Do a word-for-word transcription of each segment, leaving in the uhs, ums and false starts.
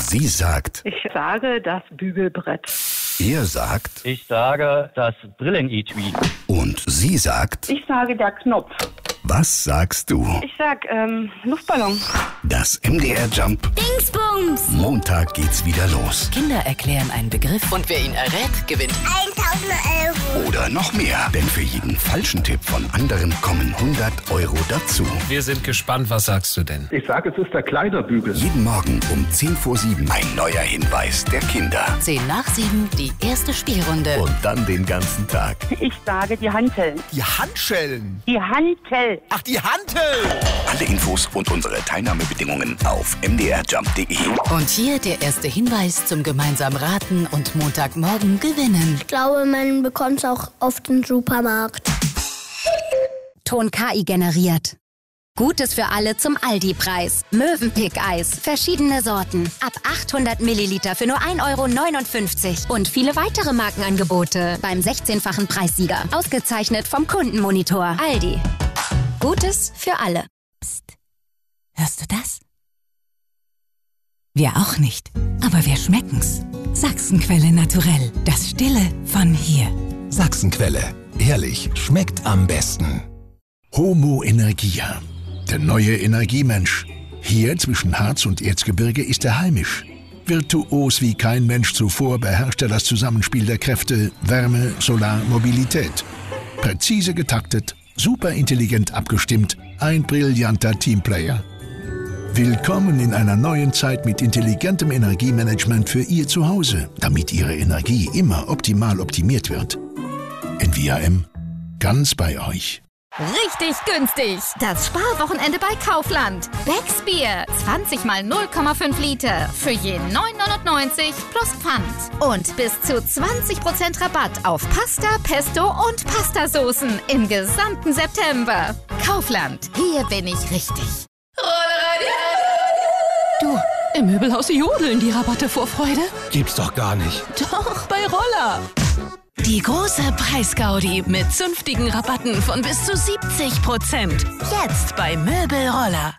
Sie sagt, Ich sage das Bügelbrett. er sagt Ich sage das Brillenetui. und sie sagt, Ich sage der Knopf. was sagst du? Ich sag ähm, Luftballon. Das M D R Jump. Dingsbums! Montag geht's wieder los. Kinder erklären einen Begriff und wer ihn errät, gewinnt tausend Euro. Oder noch mehr, denn für jeden falschen Tipp von anderen kommen hundert Euro dazu. Wir sind gespannt, was sagst du denn? Ich sage, es ist der Kleiderbügel. Jeden Morgen um zehn vor sieben ein neuer Hinweis der Kinder. zehn nach sieben die erste Spielrunde. Und dann den ganzen Tag. Ich sage die Hanteln. Die Handschellen. Die Hantel. Ach, die Hantel. Alle Infos und unsere Teilnahmebedingungen auf m d r jump punkt d e. Und hier der erste Hinweis zum gemeinsamen Raten und Montagmorgen gewinnen. Ich glaube, man bekommt es auch auf den Supermarkt. Ton K I generiert. Gutes für alle zum Aldi-Preis. Mövenpick-Eis. Verschiedene Sorten. Ab achthundert Milliliter für nur ein Euro neunundfünfzig. Und viele weitere Markenangebote beim sechzehnfachen Preissieger. Ausgezeichnet vom Kundenmonitor. Aldi. Gutes für alle. Psst. Hörst du das? Wir auch nicht. Aber wir schmecken's. Sachsenquelle naturell. Das Stille von hier. Sachsenquelle. Ehrlich, schmeckt am besten. Homo Energia. Der neue Energiemensch. Hier zwischen Harz und Erzgebirge ist er heimisch. Virtuos wie kein Mensch zuvor beherrscht er das Zusammenspiel der Kräfte Wärme, Solar, Mobilität. Präzise getaktet, super intelligent abgestimmt, ein brillanter Teamplayer. Willkommen in einer neuen Zeit mit intelligentem Energiemanagement für Ihr Zuhause, damit Ihre Energie immer optimal optimiert wird. N V A M, ganz bei euch. Richtig günstig. Das Sparwochenende bei Kaufland. Becks Bier. zwanzig mal null Komma fünf Liter. Für jeden neun neunundneunzig plus Pfand. Und bis zu zwanzig Prozent Rabatt auf Pasta, Pesto und Pastasoßen im gesamten September. Kaufland. Hier bin ich richtig. Du, im Möbelhaus jodeln die Rabatte vor Freude. Gibt's doch gar nicht. Doch, bei Roller. Die große Preisgaudi mit zünftigen Rabatten von bis zu siebzig Prozent. Jetzt bei Möbelroller.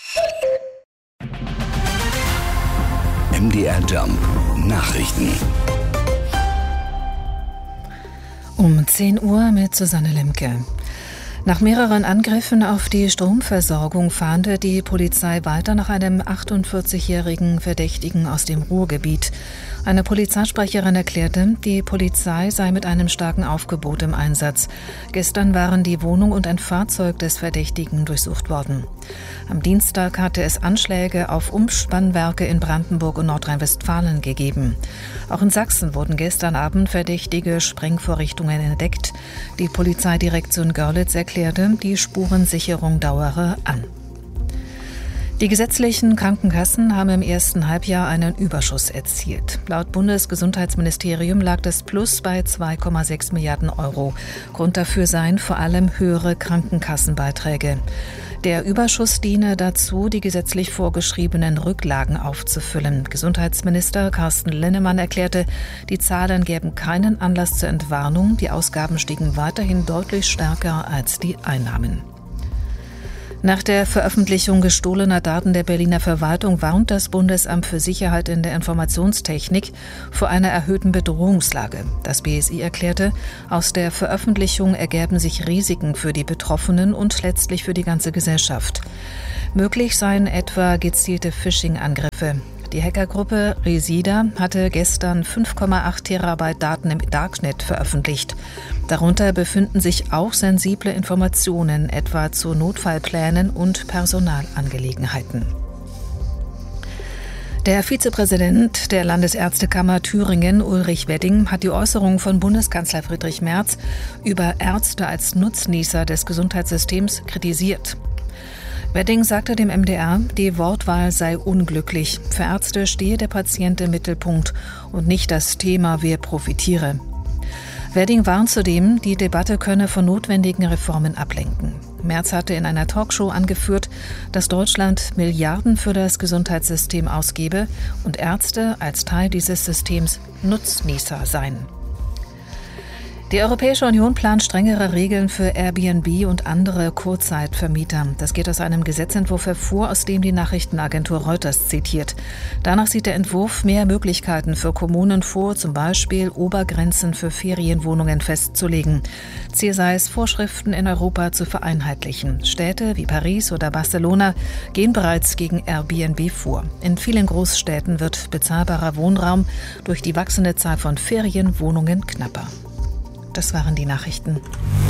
M D R Jump. Nachrichten. Um zehn Uhr mit Susanne Lemke. Nach mehreren Angriffen auf die Stromversorgung fahndet die Polizei weiter nach einem achtundvierzigjährigen Verdächtigen aus dem Ruhrgebiet. Eine Polizeisprecherin erklärte, die Polizei sei mit einem starken Aufgebot im Einsatz. Gestern waren die Wohnung und ein Fahrzeug des Verdächtigen durchsucht worden. Am Dienstag hatte es Anschläge auf Umspannwerke in Brandenburg und Nordrhein-Westfalen gegeben. Auch in Sachsen wurden gestern Abend verdächtige Sprengvorrichtungen entdeckt. Die Polizeidirektion Görlitz erklärte, die Spurensicherung dauere an. Die gesetzlichen Krankenkassen haben im ersten Halbjahr einen Überschuss erzielt. Laut Bundesgesundheitsministerium lag das Plus bei zwei Komma sechs Milliarden Euro. Grund dafür seien vor allem höhere Krankenkassenbeiträge. Der Überschuss diene dazu, die gesetzlich vorgeschriebenen Rücklagen aufzufüllen. Gesundheitsminister Carsten Linnemann erklärte, die Zahlen gäben keinen Anlass zur Entwarnung. Die Ausgaben stiegen weiterhin deutlich stärker als die Einnahmen. Nach der Veröffentlichung gestohlener Daten der Berliner Verwaltung warnt das Bundesamt für Sicherheit in der Informationstechnik vor einer erhöhten Bedrohungslage. Das B S I erklärte, aus der Veröffentlichung ergäben sich Risiken für die Betroffenen und letztlich für die ganze Gesellschaft. Möglich seien etwa gezielte Phishing-Angriffe. Die Hackergruppe Resida hatte gestern fünf Komma acht Terabyte Daten im Darknet veröffentlicht. Darunter befinden sich auch sensible Informationen, etwa zu Notfallplänen und Personalangelegenheiten. Der Vizepräsident der Landesärztekammer Thüringen, Ulrich Wedding, hat die Äußerung von Bundeskanzler Friedrich Merz über Ärzte als Nutznießer des Gesundheitssystems kritisiert. Wedding sagte dem M D R, die Wortwahl sei unglücklich. Für Ärzte stehe der Patient im Mittelpunkt und nicht das Thema, wer profitiere. Wedding warnt zudem, die Debatte könne von notwendigen Reformen ablenken. Merz hatte in einer Talkshow angeführt, dass Deutschland Milliarden für das Gesundheitssystem ausgebe und Ärzte als Teil dieses Systems Nutznießer seien. Die Europäische Union plant strengere Regeln für Airbnb und andere Kurzzeitvermieter. Das geht aus einem Gesetzentwurf hervor, aus dem die Nachrichtenagentur Reuters zitiert. Danach sieht der Entwurf mehr Möglichkeiten für Kommunen vor, zum Beispiel Obergrenzen für Ferienwohnungen festzulegen. Ziel sei es, Vorschriften in Europa zu vereinheitlichen. Städte wie Paris oder Barcelona gehen bereits gegen Airbnb vor. In vielen Großstädten wird bezahlbarer Wohnraum durch die wachsende Zahl von Ferienwohnungen knapper. Das waren die Nachrichten.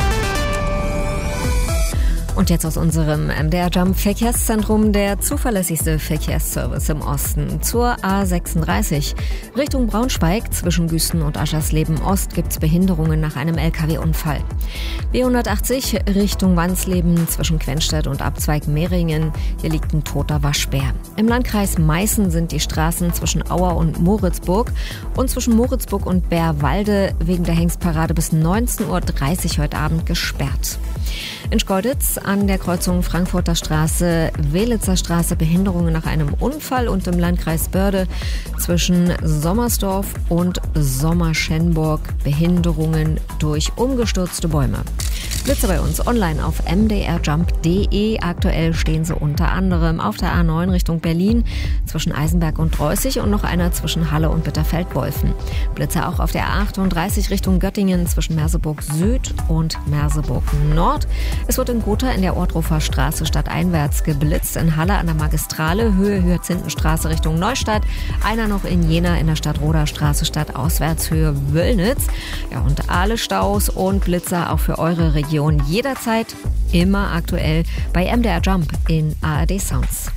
Und jetzt aus unserem M D R Jump Verkehrszentrum, der zuverlässigste Verkehrsservice im Osten. Zur A sechsunddreißig Richtung Braunschweig zwischen Güsten und Aschersleben Ost gibt's Behinderungen nach einem L K W-Unfall. B hundertachtzig Richtung Wansleben zwischen Quenstedt und Abzweig Mehringen. Hier liegt ein toter Waschbär. Im Landkreis Meißen sind die Straßen zwischen Auer und Moritzburg und zwischen Moritzburg und Bärwalde wegen der Hengstparade bis neunzehn Uhr dreißig heute Abend gesperrt. In Schkeuditz an der Kreuzung Frankfurter Straße, Welitzer Straße Behinderungen nach einem Unfall und im Landkreis Börde zwischen Sommersdorf und Sommerschenburg Behinderungen durch umgestürzte Bäume. Blitze bei uns online auf m d r jump punkt d e. Aktuell stehen sie unter anderem auf der A neun Richtung Berlin zwischen Eisenberg und Dreußig und noch einer zwischen Halle und Bitterfeld-Wolfen. Blitze auch auf der A achtunddreißig Richtung Göttingen zwischen Merseburg Süd und Merseburg Nord. Es wird in Gotha in der Ortruffer Straße stadteinwärts geblitzt, in Halle an der Magistrale Höhe Hyazinthenstraße Richtung Neustadt, einer noch in Jena in der Stadtroder Straße stadtauswärts Höhe Wöllnitz. Ja, und alle Staus und Blitzer auch für eure Region jederzeit, immer aktuell bei M D R Jump in A R D Sounds.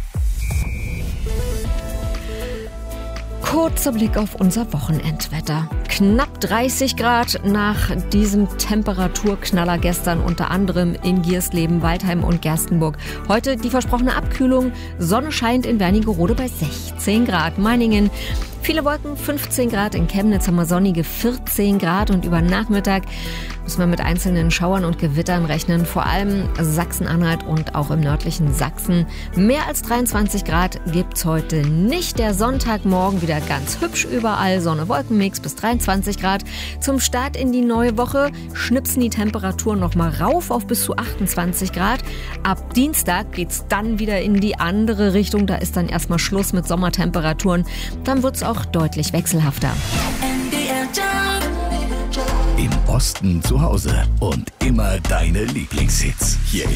Kurzer Blick auf unser Wochenendwetter. Knapp dreißig Grad nach diesem Temperaturknaller gestern, unter anderem in Giersleben, Waldheim und Gerstenburg. Heute die versprochene Abkühlung. Sonne scheint in Wernigerode bei sechzehn Grad. Meiningen viele Wolken, fünfzehn Grad. In Chemnitz haben wir sonnige vierzehn Grad. Und über Nachmittag müssen wir mit einzelnen Schauern und Gewittern rechnen. Vor allem Sachsen-Anhalt und auch im nördlichen Sachsen. Mehr als dreiundzwanzig Grad gibt's heute nicht. Der Sonntagmorgen wieder ganz hübsch überall. Sonne-Wolkenmix bis dreiundzwanzig Grad. Zum Start in die neue Woche schnipsen die Temperaturen noch mal rauf auf bis zu achtundzwanzig Grad. Ab Dienstag geht's dann wieder in die andere Richtung. Da ist dann erstmal Schluss mit Sommertemperaturen. Dann wird's auch deutlich wechselhafter. Im Osten zu Hause und immer deine Lieblingshits. Hier